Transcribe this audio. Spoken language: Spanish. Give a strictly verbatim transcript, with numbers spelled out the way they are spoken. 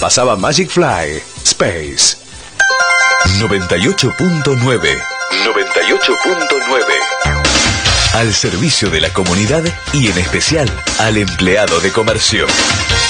pasaba Magic Fly Space. noventa y ocho punto nueve. noventa y ocho punto nueve. Al servicio de la comunidad y en especial al empleado de comercio.